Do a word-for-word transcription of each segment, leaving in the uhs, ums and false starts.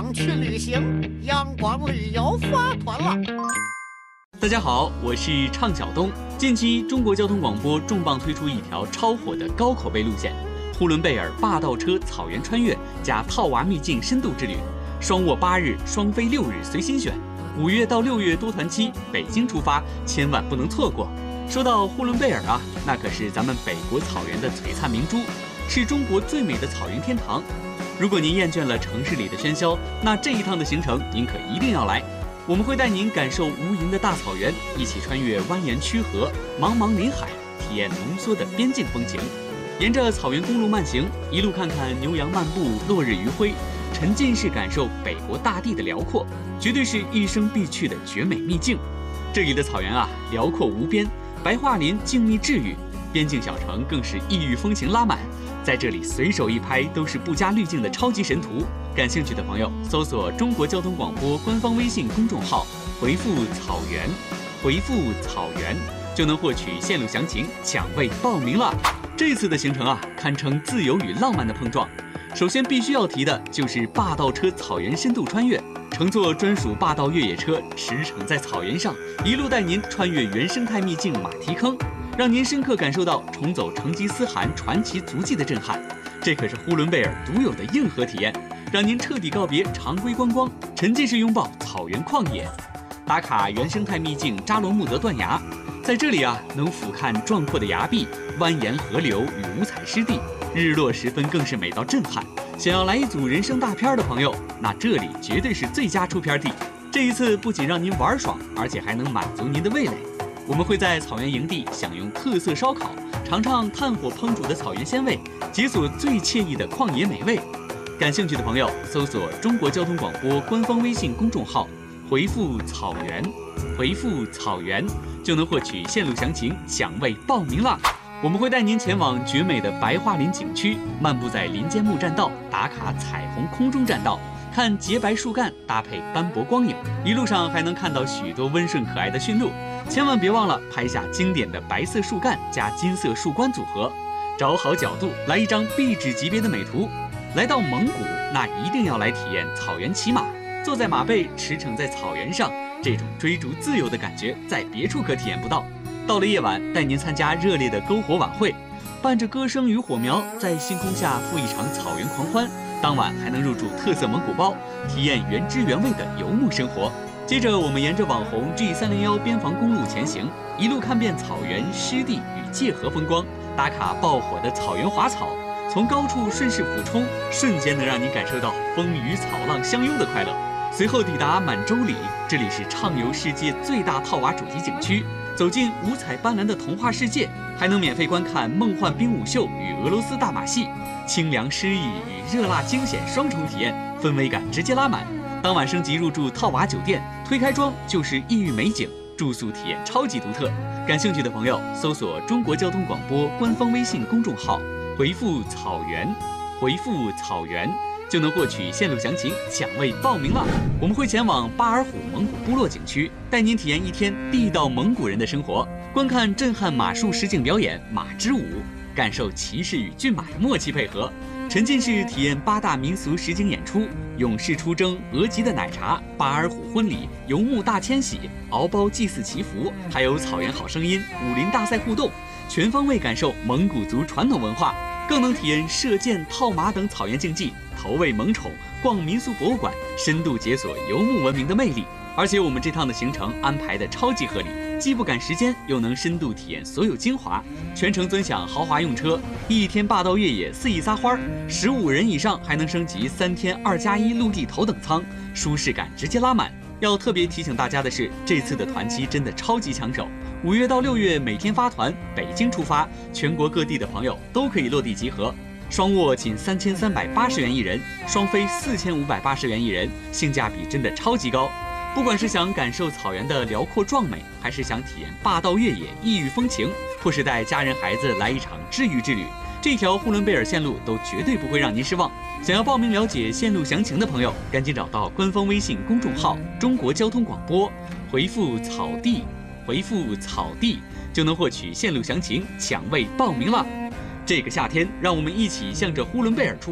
想去旅行，阳光旅游发团了。 大家好，我是畅晓东。近期，中国交通广播重磅推出一条超火的高口碑路线——呼伦贝尔霸道车草原穿越加套娃秘境深度之旅，双卧八日，双飞六日，随心选。五月到六月多团期，北京出发，千万不能错过。说到呼伦贝尔啊，那可是咱们北国草原的璀璨明珠，是中国最美的草原天堂。如果您厌倦了城市里的喧嚣，那这一趟的行程您可一定要来。我们会带您感受无垠的大草原，一起穿越蜿蜒曲河、茫茫林海，体验浓缩的边境风情。沿着草原公路慢行，一路看看牛羊漫步、落日余晖，沉浸式感受北国大地的辽阔，绝对是一生必去的绝美秘境。这里的草原啊，辽阔无边，白桦林静谧治愈，边境小城更是异域风情拉满。在这里随手一拍都是不加滤镜的超级神图。感兴趣的朋友，搜索中国交通广播官方微信公众号，回复草原，回复草原就能获取线路详情，抢位报名了。这次的行程啊，堪称自由与浪漫的碰撞。首先必须要提的就是霸道车草原深度穿越，乘坐专属霸道越野车，驰骋在草原上，一路带您穿越原生态秘境马蹄坑，让您深刻感受到重走成吉思汗传奇足迹的震撼。这可是呼伦贝尔独有的硬核体验，让您彻底告别常规观光，沉浸式拥抱草原旷野。打卡原生态秘境扎罗木德断崖，在这里啊，能俯瞰壮阔的崖壁、蜿蜒河流与五彩湿地，日落时分更是美到震撼。想要来一组人生大片的朋友，那这里绝对是最佳出片地。这一次不仅让您玩爽，而且还能满足您的味蕾。我们会在草原营地享用特色烧烤，尝尝炭火烹煮的草原鲜味，解锁最惬意的旷野美味。感兴趣的朋友，搜索中国交通广播官方微信公众号，回复草原，回复草原就能获取线路详情，抢位报名了。我们会带您前往绝美的白桦林景区，漫步在林间木栈道，打卡彩虹空中栈道，看洁白树干搭配斑驳光影，一路上还能看到许多温顺可爱的驯鹿。千万别忘了拍下经典的白色树干加金色树冠组合，找好角度来一张壁纸级别的美图。来到蒙古，那一定要来体验草原骑马，坐在马背驰骋在草原上，这种追逐自由的感觉在别处可体验不到。到了夜晚，带您参加热烈的篝火晚会，伴着歌声与火苗，在星空下赴一场草原狂欢。当晚还能入住特色蒙古包，体验原汁原味的游牧生活。接着我们沿着网红 G 三零一边防公路前行，一路看遍草原湿地与界河风光，打卡爆火的草原滑草，从高处顺势俯冲，瞬间能让你感受到风雨草浪相拥的快乐。随后抵达满洲里，这里是畅游世界最大套娃主题景区，走进五彩斑斓的童话世界，还能免费观看梦幻冰舞秀与俄罗斯大马戏，清凉诗意与热辣惊险双重体验，氛围感直接拉满。当晚升级入住套娃酒店，推开窗就是异域美景，住宿体验超级独特。感兴趣的朋友，搜索中国交通广播官方微信公众号，回复草原，回复草原就能获取线路详情，抢位报名了。我们会前往巴尔虎蒙古部落景区，带您体验一天地道蒙古人的生活，观看震撼马术实景表演马之舞，感受骑士与骏马的默契配合，沉浸式体验八大民俗实景演出，勇士出征、额吉的奶茶、巴尔虎婚礼、游牧大迁徙、敖包祭祀祈福，还有草原好声音、武林大赛互动，全方位感受蒙古族传统文化。更能体验射箭、套马等草原竞技，投喂萌宠，逛民俗博物馆，深度解锁游牧文明的魅力。而且我们这趟的行程安排的超级合理，既不赶时间，又能深度体验所有精华。全程尊享豪华用车，一天霸道越野肆意撒欢，十五人以上还能升级三天二加一陆地头等舱，舒适感直接拉满。要特别提醒大家的是，这次的团期真的超级抢手，五月到六月每天发团，北京出发，全国各地的朋友都可以落地集合。双卧仅三千三百八十元一人，双飞四千五百八十元一人，性价比真的超级高。不管是想感受草原的辽阔壮美，还是想体验霸道越野异域风情，或是带家人孩子来一场治愈之旅，这条呼伦贝尔线路都绝对不会让您失望。想要报名了解线路详情的朋友，赶紧找到官方微信公众号中国交通广播，回复草地，回复草地就能获取线路详情，抢位报名了。这个夏天，让我们一起向着呼伦贝尔出发，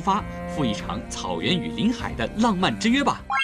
赴一场草原与林海的浪漫之约吧。